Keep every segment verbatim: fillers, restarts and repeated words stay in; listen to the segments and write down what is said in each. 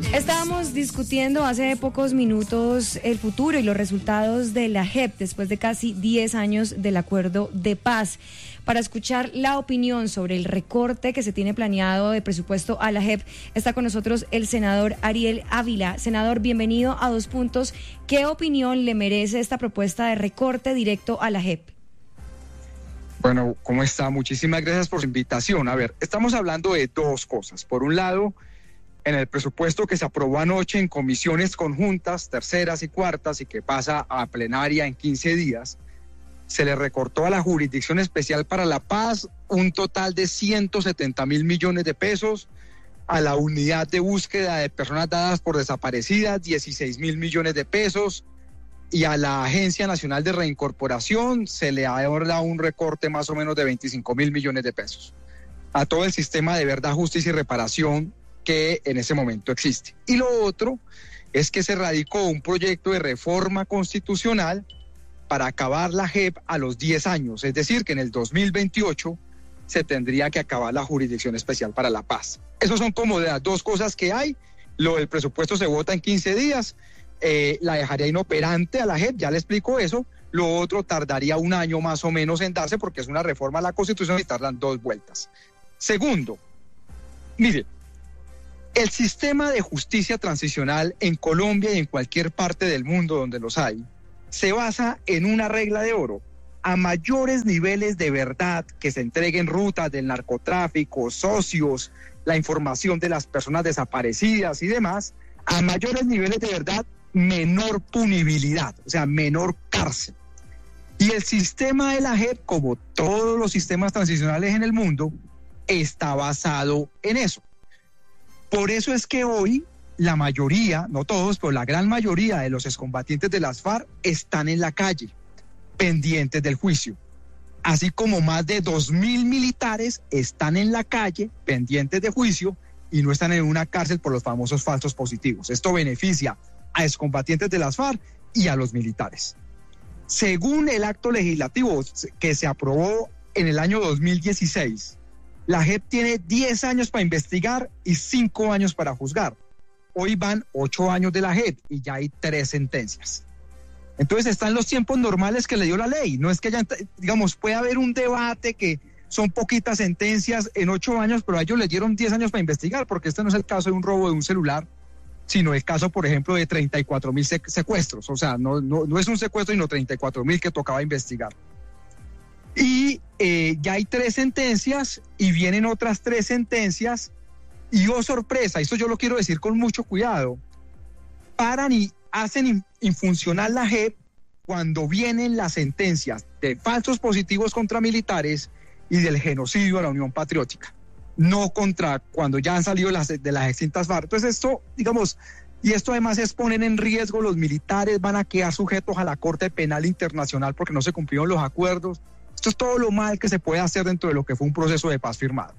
Estábamos discutiendo hace pocos minutos el futuro y los resultados de la J E P después de casi diez años del acuerdo de paz. Para escuchar la opinión sobre el recorte que se tiene planeado de presupuesto a la J E P, está con nosotros el senador Ariel Ávila. Senador, bienvenido a Dos Puntos. ¿Qué opinión le merece esta propuesta de recorte directo a la J E P? Bueno, ¿cómo está? Muchísimas gracias por su invitación. A ver, estamos hablando de dos cosas. Por un lado, en el presupuesto que se aprobó anoche en comisiones conjuntas, terceras y cuartas, y que pasa a plenaria en quince días, se le recortó a la Jurisdicción Especial para la Paz un total de ciento setenta mil millones de pesos, a la Unidad de Búsqueda de Personas Dadas por Desaparecidas dieciséis mil millones de pesos, y a la Agencia Nacional de Reincorporación se le ha dado un recorte más o menos de veinticinco mil millones de pesos. A todo el sistema de verdad, justicia y reparación que en ese momento existe. Y lo otro es que se radicó un proyecto de reforma constitucional para acabar la J E P a los diez años, es decir, que en el dos mil veintiocho se tendría que acabar la Jurisdicción Especial para la Paz. Esas son como de las dos cosas que hay. Lo del presupuesto se vota en quince días, eh, la dejaría inoperante a la J E P, ya le explico eso. Lo otro tardaría un año más o menos en darse porque es una reforma a la Constitución y tardan dos vueltas. Segundo, mire, el sistema de justicia transicional en Colombia y en cualquier parte del mundo donde los hay, se basa en una regla de oro. A mayores niveles de verdad que se entreguen rutas del narcotráfico, socios, la información de las personas desaparecidas y demás, a mayores niveles de verdad, menor punibilidad, o sea, menor cárcel. Y el sistema de la J E P, como todos los sistemas transicionales en el mundo, está basado en eso. Por eso es que hoy la mayoría, no todos, pero la gran mayoría de los excombatientes de las FARC están en la calle, pendientes del juicio. Así como más de dos mil militares están en la calle, pendientes de juicio, y no están en una cárcel por los famosos falsos positivos. Esto beneficia a excombatientes de las FARC y a los militares. Según el acto legislativo que se aprobó en el año dos mil dieciséis, la J E P tiene diez años para investigar y cinco años para juzgar. Hoy van ocho años de la J E P y ya hay tres sentencias. Entonces están los tiempos normales que le dio la ley. No es que haya, digamos, puede haber un debate que son poquitas sentencias en ocho años, pero a ellos les dieron diez años para investigar, porque este no es el caso de un robo de un celular, sino el caso, por ejemplo, de treinta y cuatro mil secuestros. O sea, no, no, no es un secuestro, sino treinta y cuatro mil que tocaba investigar. Y eh, ya hay tres sentencias y vienen otras tres sentencias y oh sorpresa, esto yo lo quiero decir con mucho cuidado, paran y hacen infuncionar la J E P cuando vienen las sentencias de falsos positivos contra militares y del genocidio a la Unión Patriótica, no contra cuando ya han salido las, de las extintas FARC. Entonces esto, digamos, y esto además es poner en riesgo, los militares van a quedar sujetos a la Corte Penal Internacional porque no se cumplieron los acuerdos. Esto es todo lo mal que se puede hacer dentro de lo que fue un proceso de paz firmado.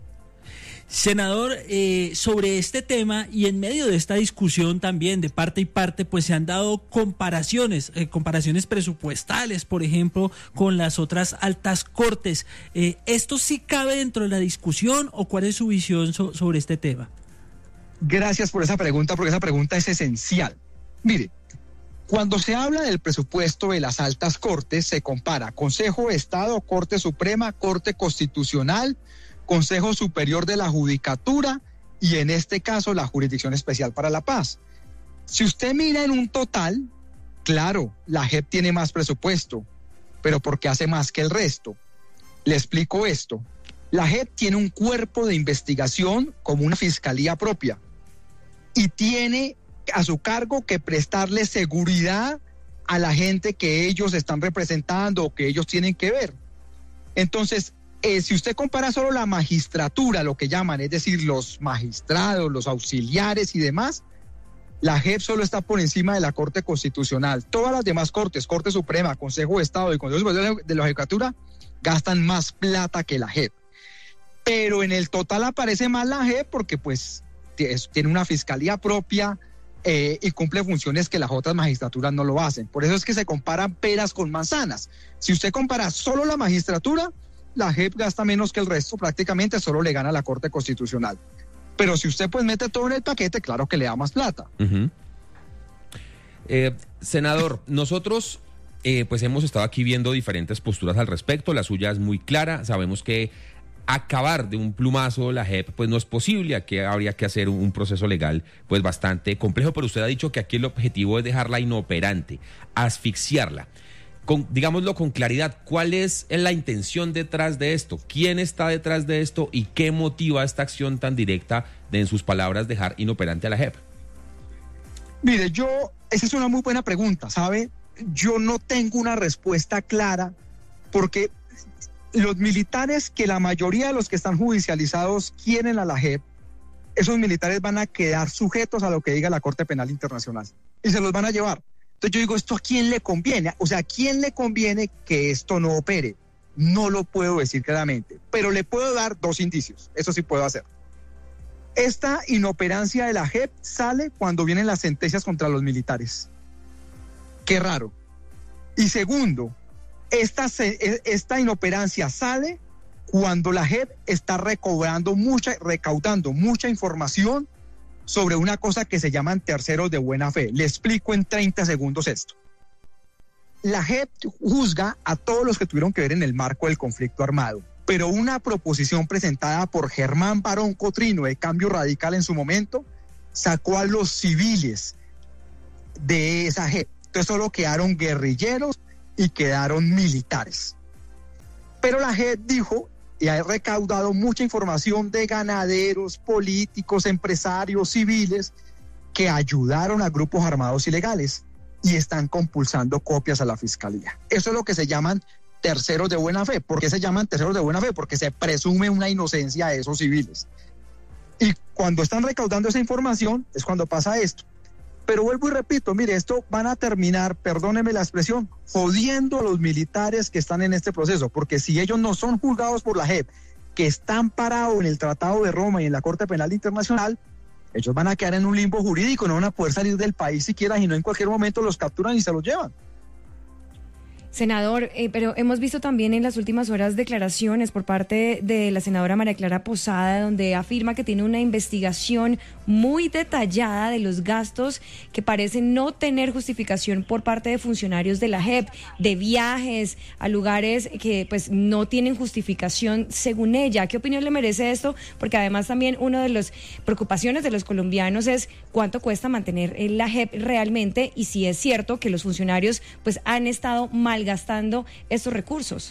Senador, eh, sobre este tema y en medio de esta discusión también de parte y parte, pues se han dado comparaciones, eh, comparaciones presupuestales, por ejemplo, con las otras altas cortes. Eh, ¿Esto sí cabe dentro de la discusión o cuál es su visión so- sobre este tema? Gracias por esa pregunta, porque esa pregunta es esencial. Mire, cuando se habla del presupuesto de las altas cortes, se compara Consejo de Estado, Corte Suprema, Corte Constitucional, Consejo Superior de la Judicatura y en este caso la Jurisdicción Especial para la Paz. Si usted mira en un total, claro, la J E P tiene más presupuesto, pero porque hace más que el resto. Le explico esto. La J E P tiene un cuerpo de investigación como una fiscalía propia y tiene a su cargo que prestarle seguridad a la gente que ellos están representando o que ellos tienen que ver. Entonces, eh, si usted compara solo la magistratura, lo que llaman, es decir, los magistrados, los auxiliares y demás, la J E P solo está por encima de la Corte Constitucional. Todas las demás cortes, Corte Suprema, Consejo de Estado y Consejo Superior de la Judicatura, gastan más plata que la J E P. Pero en el total aparece más la J E P porque pues tiene una fiscalía propia, Eh, y cumple funciones que las otras magistraturas no lo hacen. Por eso es que se comparan peras con manzanas. Si usted compara solo la magistratura, la J E P gasta menos que el resto, prácticamente solo le gana a la Corte Constitucional. Pero si usted pues mete todo en el paquete, claro que le da más plata. Uh-huh. eh, senador, nosotros eh, pues hemos estado aquí viendo diferentes posturas al respecto. La suya es muy clara. Sabemos que acabar de un plumazo la J E P pues no es posible. Aquí habría que hacer un, un proceso legal pues bastante complejo, pero usted ha dicho que aquí el objetivo es dejarla inoperante, asfixiarla. Con, digámoslo con claridad, ¿cuál es la intención detrás de esto? ¿Quién está detrás de esto y qué motiva esta acción tan directa de, en sus palabras, dejar inoperante a la J E P? Mire, yo, esa es una muy buena pregunta, ¿sabe? Yo no tengo una respuesta clara porque los militares, que la mayoría de los que están judicializados quieren a la J E P, esos militares van a quedar sujetos a lo que diga la Corte Penal Internacional y se los van a llevar. Entonces yo digo, ¿esto a quién le conviene? O sea, ¿a quién le conviene que esto no opere? No lo puedo decir claramente, pero le puedo dar dos indicios, eso sí puedo hacer. Esta inoperancia de la J E P sale cuando vienen las sentencias contra los militares. Qué raro. Y segundo, esta, esta inoperancia sale cuando la J E P está recobrando mucha, recaudando mucha información sobre una cosa que se llaman terceros de buena fe. Le explico en treinta segundos esto. La J E P juzga a todos los que tuvieron que ver en el marco del conflicto armado, pero una proposición presentada por Germán Barón Cotrino de Cambio Radical en su momento sacó a los civiles de esa J E P. Entonces solo quedaron guerrilleros y quedaron militares. Pero la J E P dijo, y ha recaudado mucha información de ganaderos, políticos, empresarios, civiles, que ayudaron a grupos armados ilegales y están compulsando copias a la fiscalía. Eso es lo que se llaman terceros de buena fe. ¿Por qué se llaman terceros de buena fe? Porque se presume una inocencia de esos civiles. Y cuando están recaudando esa información es cuando pasa esto. Pero vuelvo y repito, mire, esto van a terminar, perdóneme la expresión, jodiendo a los militares que están en este proceso, porque si ellos no son juzgados por la J E P, que están parados en el Tratado de Roma y en la Corte Penal Internacional, ellos van a quedar en un limbo jurídico, no van a poder salir del país siquiera, sino en cualquier momento los capturan y se los llevan. Senador, eh, pero hemos visto también en las últimas horas declaraciones por parte de la senadora María Clara Posada, donde afirma que tiene una investigación muy detallada de los gastos que parecen no tener justificación por parte de funcionarios de la J E P, de viajes a lugares que pues no tienen justificación según ella. ¿Qué opinión le merece esto? Porque además también una de las preocupaciones de los colombianos es cuánto cuesta mantener la J E P realmente y si es cierto que los funcionarios pues han estado mal gastando estos recursos.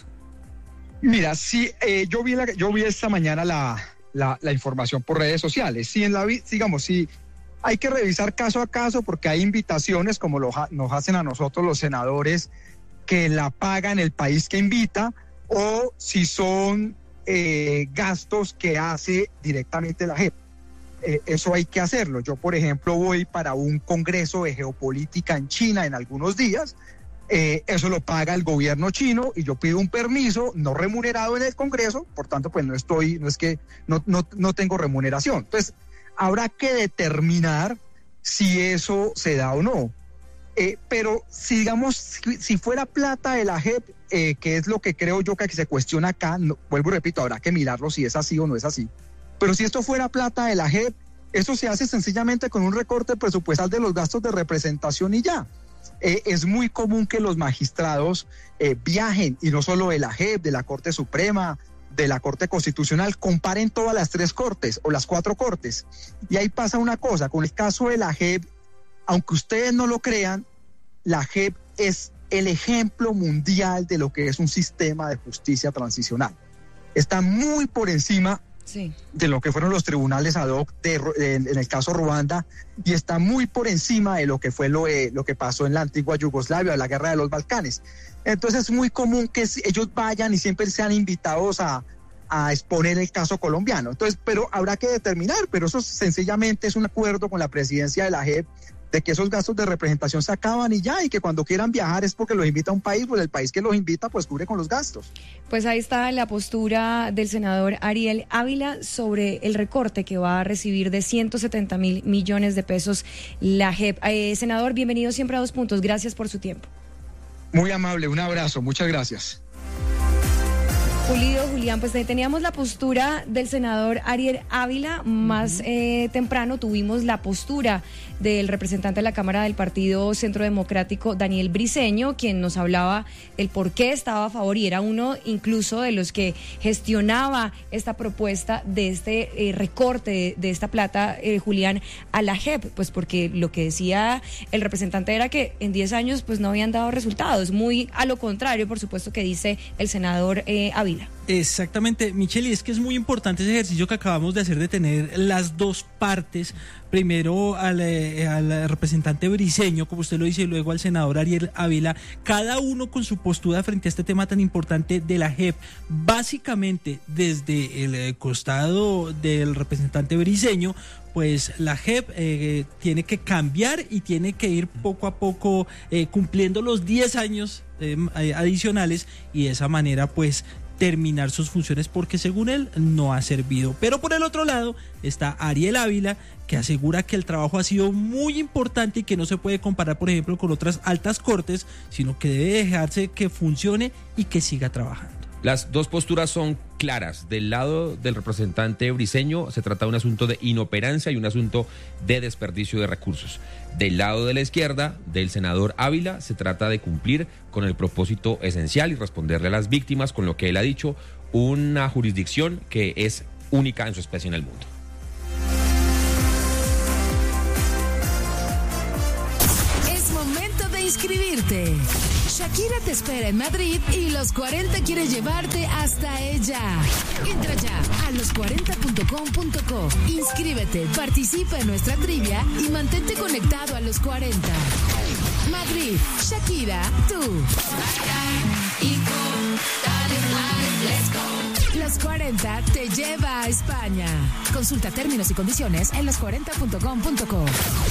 Mira, sí, eh, yo vi la, yo vi esta mañana la, la, la información por redes sociales. Sí, en la digamos, sí, hay que revisar caso a caso porque hay invitaciones como lo, nos hacen a nosotros los senadores que la pagan el país que invita o si son eh, gastos que hace directamente la J E P. Eh, eso hay que hacerlo. Yo, por ejemplo, voy para un congreso de geopolítica en China en algunos días. Eh, eso lo paga el gobierno chino y yo pido un permiso no remunerado en el Congreso, por tanto pues no estoy, no es que no, no, no tengo remuneración. Entonces habrá que determinar si eso se da o no. Eh, pero si digamos, si, si fuera plata de la J E P, eh, que es lo que creo yo que se cuestiona acá, no, vuelvo y repito, habrá que mirarlo si es así o no es así. Pero si esto fuera plata de la J E P, esto se hace sencillamente con un recorte presupuestal de los gastos de representación y ya. Eh, es muy común que los magistrados eh, viajen, y no solo de la J E P, de la Corte Suprema, de la Corte Constitucional, comparen todas las tres cortes o las cuatro cortes. Y ahí pasa una cosa, con el caso de la J E P, aunque ustedes no lo crean, la J E P es el ejemplo mundial de lo que es un sistema de justicia transicional. Está muy por encima sí. de lo que fueron los tribunales ad hoc de, de, en el caso Ruanda, y está muy por encima de lo que fue lo, eh, lo que pasó en la antigua Yugoslavia, la guerra de los Balcanes. Entonces es muy común que ellos vayan y siempre sean invitados a, a exponer el caso colombiano. Entonces, pero habrá que determinar, pero eso sencillamente es un acuerdo con la presidencia de la J E P, de que esos gastos de representación se acaban y ya, y que cuando quieran viajar es porque los invita a un país, pues el país que los invita pues cubre con los gastos. Pues ahí está la postura del senador Ariel Ávila sobre el recorte que va a recibir de ciento setenta mil millones de pesos la J E P. Eh, senador, bienvenido siempre a Dos Puntos, gracias por su tiempo. Muy amable, un abrazo, muchas gracias. Pulido, Julián, pues ahí teníamos la postura del senador Ariel Ávila. Más uh-huh. eh, temprano tuvimos la postura del representante de la Cámara del Partido Centro Democrático, Daniel Briceño, quien nos hablaba el por qué estaba a favor y era uno incluso de los que gestionaba esta propuesta de este eh, recorte de, de esta plata, eh, Julián, a la J E P, pues porque lo que decía el representante era que en diez años pues no habían dado resultados, muy a lo contrario, por supuesto, que dice el senador eh, Ávila. Exactamente, Michelle, y es que es muy importante ese ejercicio que acabamos de hacer de tener las dos partes, primero al, eh, al representante Briceño, como usted lo dice, y luego al senador Ariel Ávila, cada uno con su postura frente a este tema tan importante de la J E P. Básicamente, desde el eh, costado del representante Briceño, pues la J E P eh, tiene que cambiar y tiene que ir poco a poco eh, cumpliendo los diez años eh, adicionales y de esa manera pues terminar sus funciones porque según él no ha servido. Pero por el otro lado está Ariel Ávila, que asegura que el trabajo ha sido muy importante y que no se puede comparar, por ejemplo, con otras altas cortes, sino que debe dejarse que funcione y que siga trabajando. Las dos posturas son claras. Del lado del representante Briceño se trata de un asunto de inoperancia y un asunto de desperdicio de recursos. Del lado de la izquierda, del senador Ávila, se trata de cumplir con el propósito esencial y responderle a las víctimas con lo que él ha dicho, una jurisdicción que es única en su especie en el mundo. Es momento de inscribirte. Shakira te espera en Madrid y Los cuarenta quiere llevarte hasta ella. Entra ya a los cuarenta punto com punto co. Inscríbete, participa en nuestra trivia y mantente conectado a Los cuarenta. Madrid, Shakira, tú. Los cuarenta te lleva a España. Consulta términos y condiciones en los cuarenta punto com punto co.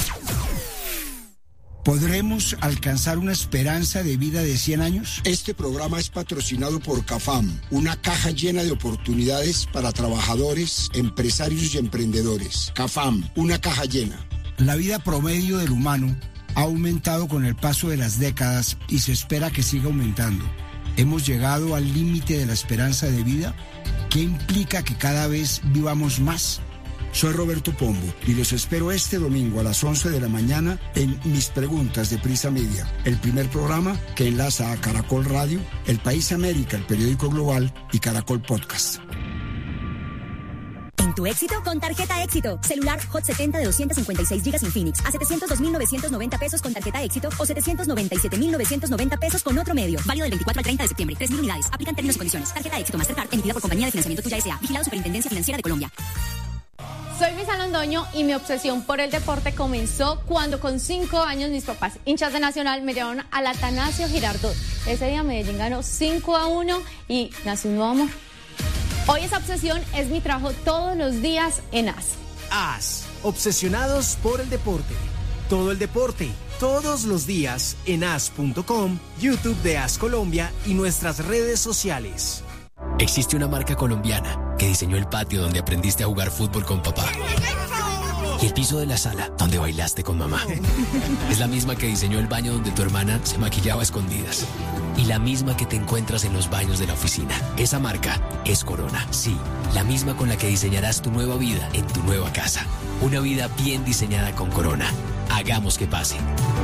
¿Podremos alcanzar una esperanza de vida de cien años? Este programa es patrocinado por CAFAM, una caja llena de oportunidades para trabajadores, empresarios y emprendedores. CAFAM, una caja llena. La vida promedio del humano ha aumentado con el paso de las décadas y se espera que siga aumentando. ¿Hemos llegado al límite de la esperanza de vida? ¿Qué implica que cada vez vivamos más? Soy Roberto Pombo y los espero este domingo a las once de la mañana en Mis Preguntas de Prisa Media, el primer programa que enlaza a Caracol Radio, El País América, el periódico global y Caracol Podcast. En tu éxito, con tarjeta Éxito. Celular Hot setenta de doscientos cincuenta y seis gigas Infinix a setecientos dos mil novecientos noventa pesos con tarjeta Éxito o setecientos noventa y siete mil novecientos noventa pesos con otro medio. Válido del veinticuatro al treinta de septiembre. tres mil unidades. Aplican términos y condiciones. Tarjeta Éxito Mastercard emitida por Compañía de Financiamiento Tuya S A. Vigilado Superintendencia Financiera de Colombia. Soy Luisa Londoño y mi obsesión por el deporte comenzó cuando con cinco años mis papás, hinchas de Nacional, me llevaron al Atanasio Girardot. Ese día Medellín ganó cinco a uno y nació un nuevo amor. Hoy esa obsesión es mi trabajo todos los días en A S. A S, obsesionados por el deporte. Todo el deporte, todos los días en A S punto com, YouTube de A S Colombia y nuestras redes sociales. Existe una marca colombiana que diseñó el patio donde aprendiste a jugar fútbol con papá y el piso de la sala donde bailaste con mamá. Es la misma que diseñó el baño donde tu hermana se maquillaba a escondidas y la misma que te encuentras en los baños de la oficina. Esa marca es Corona. Sí, la misma con la que diseñarás tu nueva vida en tu nueva casa. Una vida bien diseñada con Corona. Hagamos que pase.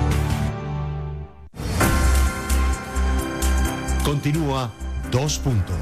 Continúa Dos Puntos.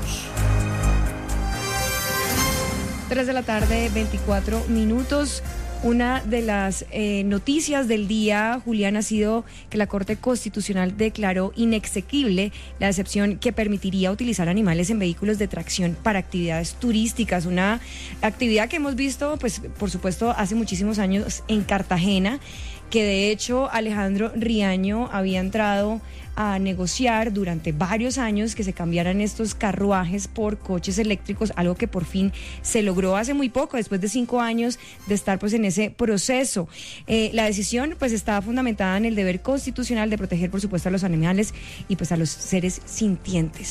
Tres de la tarde, veinticuatro minutos. Una de las eh, noticias del día, Julián, ha sido que la Corte Constitucional declaró inexequible la excepción que permitiría utilizar animales en vehículos de tracción para actividades turísticas, una actividad que hemos visto, pues, por supuesto, hace muchísimos años en Cartagena, que de hecho Alejandro Riaño había entrado a negociar durante varios años que se cambiaran estos carruajes por coches eléctricos, algo que por fin se logró hace muy poco, después de cinco años de estar pues en ese proceso. Eh, la decisión pues estaba fundamentada en el deber constitucional de proteger por supuesto a los animales y pues a los seres sintientes.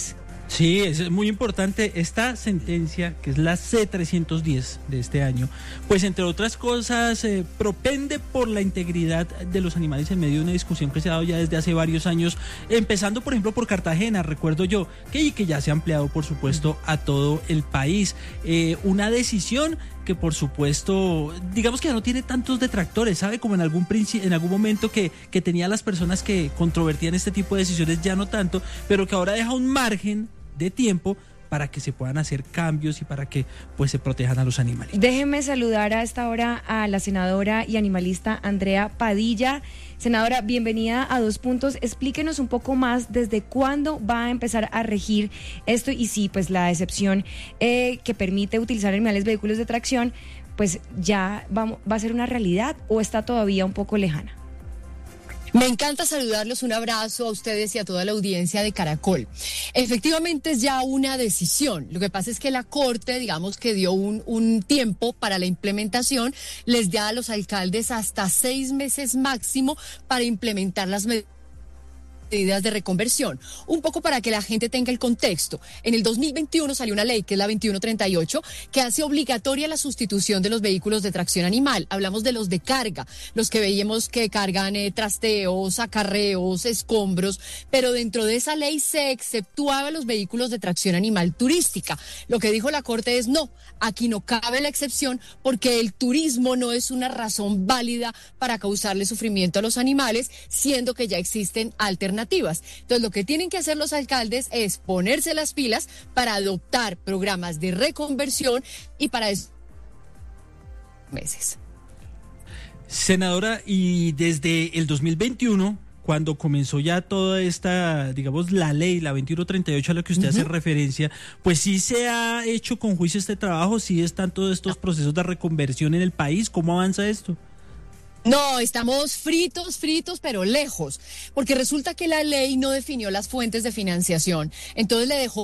Sí, es muy importante esta sentencia, que es la C trescientos diez de este año, pues entre otras cosas eh, propende por la integridad de los animales en medio de una discusión que se ha dado ya desde hace varios años, empezando por ejemplo por Cartagena, recuerdo yo, que, y que ya se ha ampliado por supuesto a todo el país. Eh, una decisión que por supuesto, digamos que ya no tiene tantos detractores, ¿sabe? Como en algún principio, en algún momento que, que tenía las personas que controvertían este tipo de decisiones, ya no tanto, pero que ahora deja un margen de tiempo para que se puedan hacer cambios y para que pues se protejan a los animales. Déjeme saludar a esta hora a la senadora y animalista Andrea Padilla. Senadora, bienvenida a Dos Puntos. Explíquenos un poco más desde cuándo va a empezar a regir esto y si pues la excepción eh, que permite utilizar animales vehículos de tracción pues ya va, va a ser una realidad o está todavía un poco lejana. Me encanta saludarlos, un abrazo a ustedes y a toda la audiencia de Caracol. Efectivamente es ya una decisión, lo que pasa es que la Corte, digamos que dio un, un tiempo para la implementación, les da a los alcaldes hasta seis meses máximo para implementar las medidas medidas de reconversión. Un poco para que la gente tenga el contexto. En el dos mil veintiuno salió una ley, que es la veintiuno treinta y ocho, que hace obligatoria la sustitución de los vehículos de tracción animal. Hablamos de los de carga, los que veíamos que cargan eh, trasteos, acarreos, escombros, pero dentro de esa ley se exceptuaba los vehículos de tracción animal turística. Lo que dijo la Corte es no, aquí no cabe la excepción porque el turismo no es una razón válida para causarle sufrimiento a los animales, siendo que ya existen alternativas. Entonces, lo que tienen que hacer los alcaldes es ponerse las pilas para adoptar programas de reconversión y para eso meses. Senadora, y desde el dos mil veintiuno, cuando comenzó ya toda esta, digamos, la ley, la veintiuno treinta y ocho a la que usted uh-huh. hace referencia, pues sí se ha hecho con juicio este trabajo, sí están todos estos procesos de reconversión en el país. ¿Cómo avanza esto? No, estamos fritos, fritos, pero lejos, porque resulta que la ley no definió las fuentes de financiación, entonces le dejó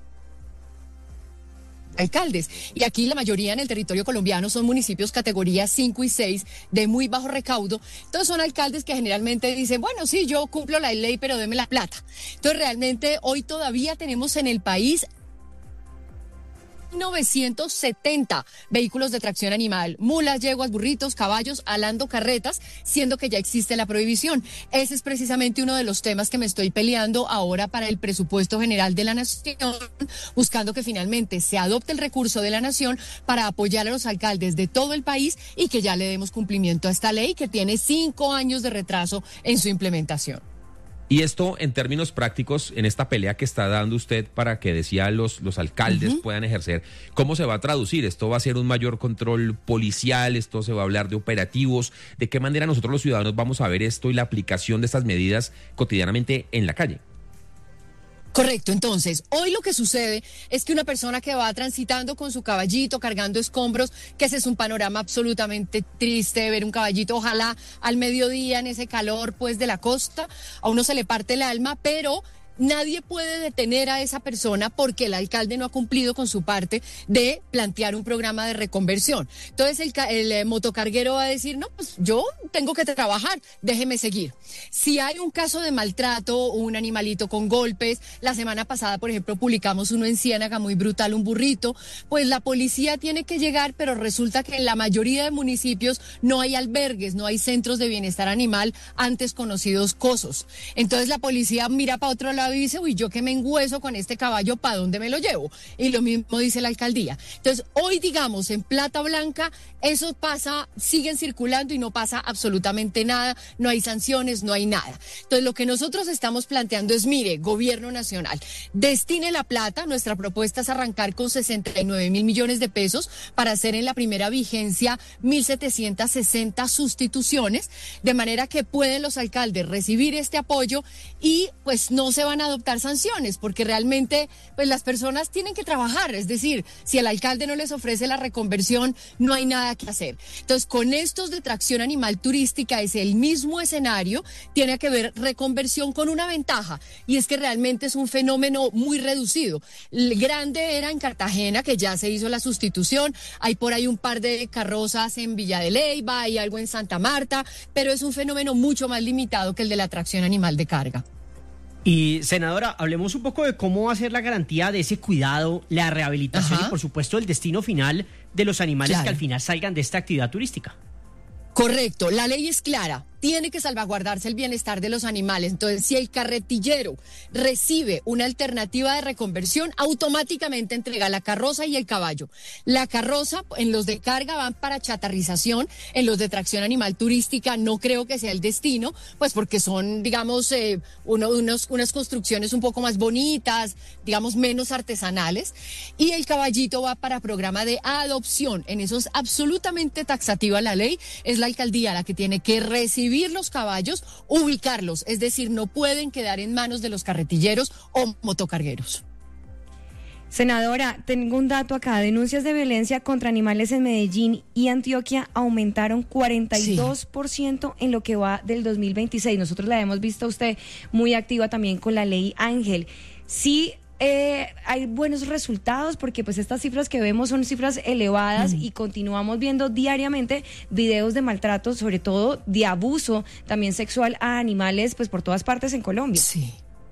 alcaldes, y aquí la mayoría en el territorio colombiano son municipios categoría cinco y seis de muy bajo recaudo, entonces son alcaldes que generalmente dicen, bueno, sí, yo cumplo la ley, pero deme la plata. Entonces realmente hoy todavía tenemos en el país novecientos setenta vehículos de tracción animal, mulas, yeguas, burritos, caballos, alando carretas, siendo que ya existe la prohibición. Ese es precisamente uno de los temas que me estoy peleando ahora para el presupuesto general de la Nación, buscando que finalmente se adopte el recurso de la Nación para apoyar a los alcaldes de todo el país y que ya le demos cumplimiento a esta ley que tiene cinco años de retraso en su implementación. Y esto, en términos prácticos, en esta pelea que está dando usted para que, decía, los, los alcaldes uh-huh. puedan ejercer, ¿cómo se va a traducir? ¿Esto va a ser un mayor control policial? ¿Esto se va a hablar de operativos? ¿De qué manera nosotros los ciudadanos vamos a ver esto y la aplicación de estas medidas cotidianamente en la calle? Correcto, entonces, hoy lo que sucede es que una persona que va transitando con su caballito, cargando escombros, que ese es un panorama absolutamente triste, ver un caballito, ojalá al mediodía en ese calor pues de la costa, a uno se le parte el alma, pero nadie puede detener a esa persona porque el alcalde no ha cumplido con su parte de plantear un programa de reconversión. Entonces el, el eh, motocarguero va a decir, no, pues yo tengo que trabajar, déjeme seguir. Si hay un caso de maltrato, un animalito con golpes, la semana pasada, por ejemplo, publicamos uno en Ciénaga muy brutal, un burrito, pues la policía tiene que llegar, pero resulta que en la mayoría de municipios no hay albergues, no hay centros de bienestar animal, antes conocidos COSOS. Entonces la policía mira para otro lado y dice, uy, yo que me engüeso con este caballo, ¿para dónde me lo llevo? Y lo mismo dice la alcaldía. Entonces, hoy, digamos, en Plata Blanca, eso pasa, siguen circulando y no pasa absolutamente nada, no hay sanciones, no hay nada. Entonces, lo que nosotros estamos planteando es, mire, gobierno nacional, destine la plata, nuestra propuesta es arrancar con sesenta y nueve mil millones de pesos para hacer en la primera vigencia mil setecientas sesenta sustituciones, de manera que pueden los alcaldes recibir este apoyo y pues no se van a adoptar sanciones, porque realmente pues las personas tienen que trabajar, es decir, si el alcalde no les ofrece la reconversión, no hay nada que hacer. Entonces, con estos de tracción animal turística es el mismo escenario, tiene que ver reconversión con una ventaja, y es que realmente es un fenómeno muy reducido. El grande era en Cartagena, que ya se hizo la sustitución, hay por ahí un par de carrozas en Villa de Leyva, hay algo en Santa Marta, pero es un fenómeno mucho más limitado que el de la tracción animal de carga. Y, senadora, hablemos un poco de cómo va a ser la garantía de ese cuidado, la rehabilitación Ajá. y, por supuesto, el destino final de los animales claro. que al final salgan de esta actividad turística. Correcto, la ley es clara. Tiene que salvaguardarse el bienestar de los animales. Entonces, si el carretillero recibe una alternativa de reconversión, automáticamente entrega la carroza y el caballo. La carroza en los de carga van para chatarrización, en los de tracción animal turística no creo que sea el destino, pues porque son, digamos, eh, uno, unos, unas construcciones un poco más bonitas, digamos, menos artesanales. Y el caballito va para programa de adopción. En eso es absolutamente taxativa la ley. Es la alcaldía la que tiene que recibir los caballos, ubicarlos, es decir, no pueden quedar en manos de los carretilleros o motocargueros. Senadora, tengo un dato acá. Denuncias de violencia contra animales en Medellín y Antioquia aumentaron cuarenta y dos por ciento sí. en lo que va del dos mil veintiséis. Nosotros la hemos visto a usted muy activa también con la ley Ángel. Sí. Eh, hay buenos resultados porque pues estas cifras que vemos son cifras elevadas mm. y continuamos viendo diariamente videos de maltrato, sobre todo de abuso también sexual a animales pues por todas partes en Colombia. Sí.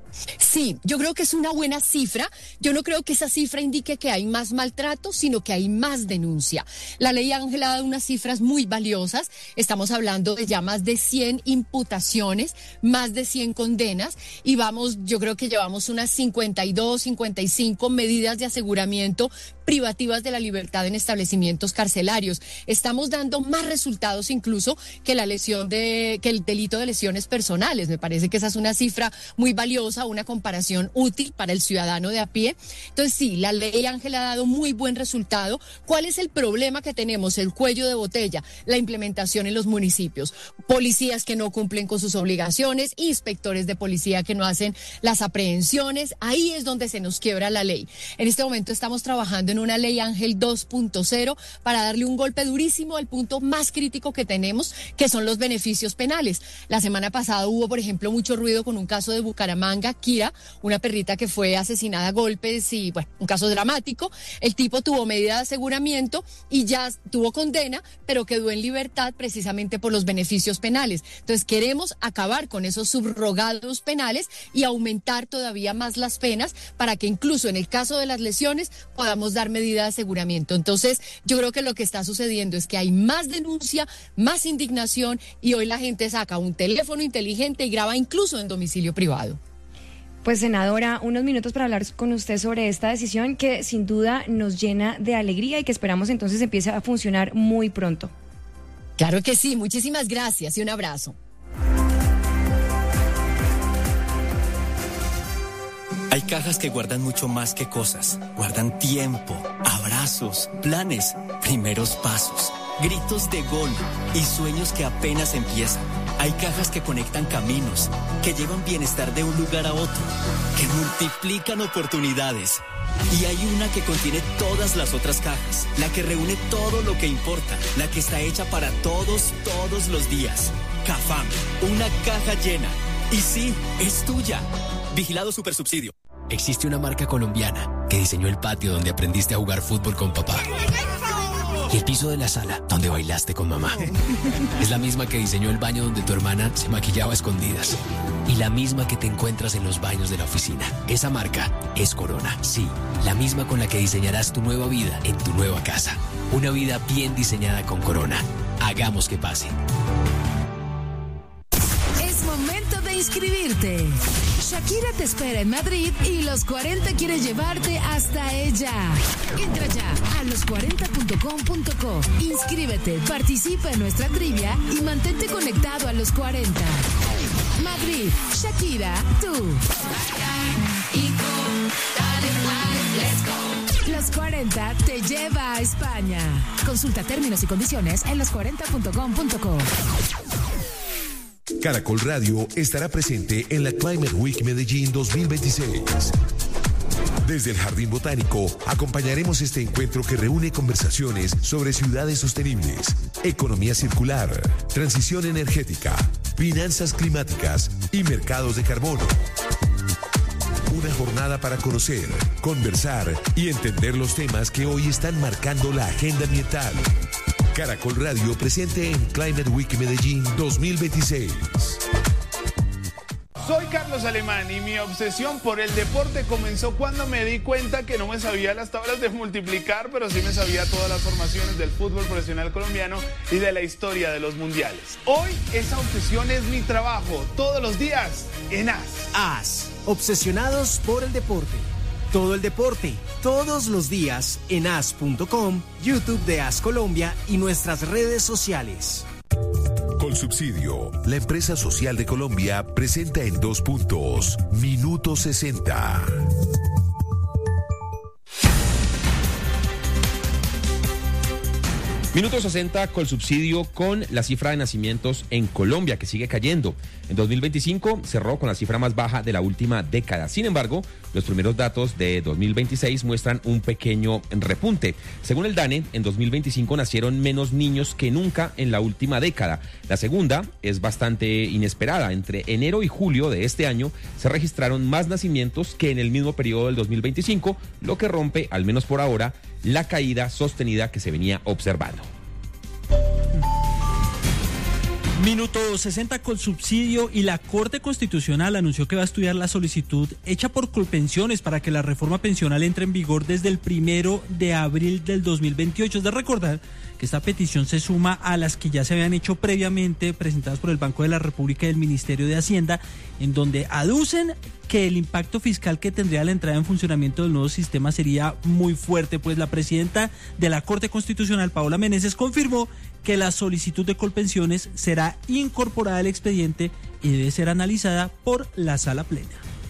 Sí, yo creo que es una buena cifra. Yo no creo que esa cifra indique que hay más maltrato, sino que hay más denuncia. La ley Ángel ha dado unas cifras muy valiosas. Estamos hablando de ya más de cien imputaciones, más de cien condenas y vamos, yo creo que llevamos unas cincuenta y dos, cincuenta y cinco medidas de aseguramiento privativas de la libertad en establecimientos carcelarios. Estamos dando más resultados incluso que la lesión de, que el delito de lesiones personales. Me parece que esa es una cifra muy valiosa, una comparación útil para el ciudadano de a pie. Entonces sí, la ley Ángel ha dado muy buen resultado. ¿Cuál es el problema que tenemos? El cuello de botella, la implementación en los municipios. Policías que no cumplen con sus obligaciones, inspectores de policía que no hacen las aprehensiones. Ahí es donde se nos quiebra la ley. En este momento estamos trabajando en una ley Ángel dos punto cero para darle un golpe durísimo al punto más crítico que tenemos, que son los beneficios penales. La semana pasada hubo, por ejemplo, mucho ruido con un caso de Bucaramanga, Kira, una perrita que fue asesinada a golpes y, bueno, un caso dramático. El tipo tuvo medida de aseguramiento y ya tuvo condena, pero quedó en libertad precisamente por los beneficios penales. Entonces queremos acabar con esos subrogados penales y aumentar todavía más las penas para que incluso en el caso de las lesiones podamos dar medida de aseguramiento. Entonces yo creo que lo que está sucediendo es que hay más denuncia, más indignación y hoy la gente saca un teléfono inteligente y graba incluso en domicilio privado. Pues senadora, unos minutos para hablar con usted sobre esta decisión que sin duda nos llena de alegría y que esperamos entonces empiece a funcionar muy pronto. Claro que sí, muchísimas gracias y un abrazo. Hay cajas que guardan mucho más que cosas. Guardan tiempo, abrazos, planes, primeros pasos, gritos de gol y sueños que apenas empiezan. Hay cajas que conectan caminos, que llevan bienestar de un lugar a otro, que multiplican oportunidades. Y hay una que contiene todas las otras cajas, la que reúne todo lo que importa, la que está hecha para todos, todos los días. Cafam, una caja llena. Y sí, es tuya. Vigilado Supersubsidio. Existe una marca colombiana que diseñó el patio donde aprendiste a jugar fútbol con papá. Y el piso de la sala donde bailaste con mamá. Es la misma que diseñó el baño donde tu hermana se maquillaba a escondidas. Y la misma que te encuentras en los baños de la oficina. Esa marca es Corona. Sí, la misma con la que diseñarás tu nueva vida en tu nueva casa. Una vida bien diseñada con Corona. Hagamos que pase. Es momento de inscribirte. Shakira te espera en Madrid y Los cuarenta quiere llevarte hasta ella. Entra ya a los cuarenta punto com punto co. Inscríbete, participa en nuestra trivia y mantente conectado a Los cuarenta. Madrid, Shakira, tú. Los cuarenta te lleva a España. Consulta términos y condiciones en los cuarenta punto com punto co. Caracol Radio estará presente en la Climate Week Medellín dos mil veintiséis. Desde el Jardín Botánico acompañaremos este encuentro que reúne conversaciones sobre ciudades sostenibles, economía circular, transición energética, finanzas climáticas y mercados de carbono. Una jornada para conocer, conversar y entender los temas que hoy están marcando la agenda ambiental. Caracol Radio presente en Climate Week Medellín dos mil veintiséis. Soy Carlos Alemán y mi obsesión por el deporte comenzó cuando me di cuenta que no me sabía las tablas de multiplicar, pero sí me sabía todas las formaciones del fútbol profesional colombiano y de la historia de los mundiales. Hoy esa obsesión es mi trabajo, todos los días en A S. A S, obsesionados por el deporte. Todo el deporte, todos los días en A S punto com, YouTube de A S Colombia y nuestras redes sociales. Colsubsidio, la empresa social de Colombia, presenta en dos puntos, Minuto sesenta. Minuto sesenta, Colsubsidio, con la cifra de nacimientos en Colombia, que sigue cayendo. En dos mil veinticinco cerró con la cifra más baja de la última década. Sin embargo, los primeros datos de dos mil veintiséis muestran un pequeño repunte. Según el DANE, en dos mil veinticinco nacieron menos niños que nunca en la última década. La segunda es bastante inesperada. Entre enero y julio de este año se registraron más nacimientos que en el mismo periodo del dos mil veinticinco, lo que rompe, al menos por ahora, la caída sostenida que se venía observando. Minuto sesenta, Colsubsidio, y la Corte Constitucional anunció que va a estudiar la solicitud hecha por Colpensiones para que la reforma pensional entre en vigor desde el primero de abril del dos mil veintiocho. Es de recordar que esta petición se suma a las que ya se habían hecho previamente, presentadas por el Banco de la República y el Ministerio de Hacienda, en donde aducen que el impacto fiscal que tendría la entrada en funcionamiento del nuevo sistema sería muy fuerte. Pues la presidenta de la Corte Constitucional, Paola Meneses, confirmó que la solicitud de Colpensiones será incorporada al expediente y debe ser analizada por la Sala Plena.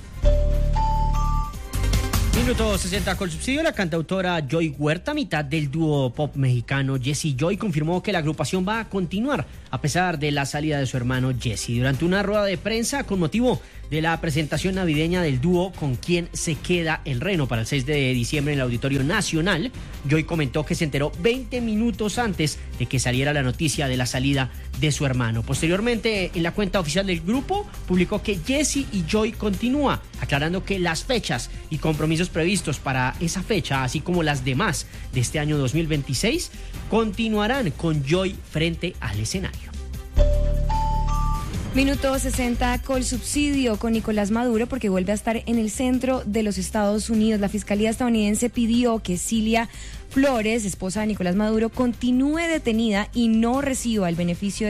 Minuto sesenta, Colsubsidio. La cantautora Joy Huerta, mitad del dúo pop mexicano Jesse Joy, confirmó que la agrupación va a continuar a pesar de la salida de su hermano Jesse. Durante una rueda de prensa con motivo de la presentación navideña del dúo Con Quién se queda el reno para el seis de diciembre en el Auditorio Nacional, Joy comentó que se enteró veinte minutos antes de que saliera la noticia de la salida de su hermano. Posteriormente, en la cuenta oficial del grupo, publicó que Jesse y Joy continúa, aclarando que las fechas y compromisos previstos para esa fecha, así como las demás de este año dos mil veintiséis, continuarán con Joy frente al escenario. Minuto sesenta, Colsubsidio, con Nicolás Maduro, porque vuelve a estar en el centro de los Estados Unidos. La Fiscalía estadounidense pidió que Cilia Flores, esposa de Nicolás Maduro, continúe detenida y no reciba el beneficio de